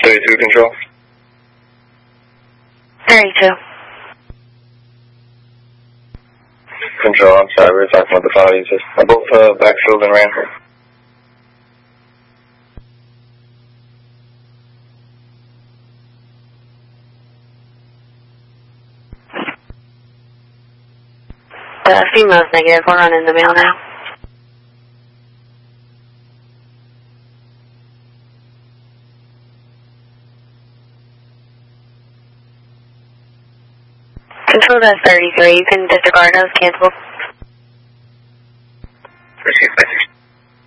32 control. 32. Control, I'm sorry, we were talking about the file users. Both backfilled and ran. The female's negative. We're running the male now. Control does 33. You can disregard those, cancel.